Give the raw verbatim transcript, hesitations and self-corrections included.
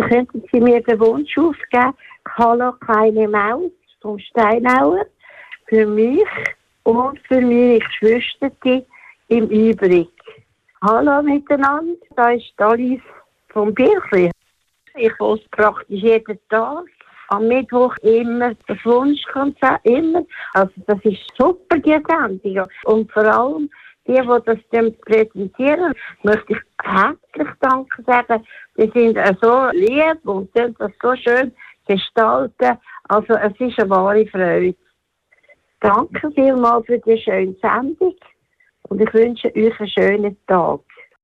könnten Sie mir den Wunsch aufgeben, Hallo kleine Maus vom Steinauer, für mich und für meine Geschwister im Übrigen. Hallo miteinander, da ist Alice vom Birchli. Ich höre praktisch jeden Tag. Am Mittwoch immer das Wunschkonzert, immer. Also das ist super, die Sendung. Und vor allem die, die das dann präsentieren, möchte ich herzlich Danke sagen. Die sind so lieb und das so schön gestalten. Also es ist eine wahre Freude. Danke vielmals für die schöne Sendung und ich wünsche euch einen schönen Tag.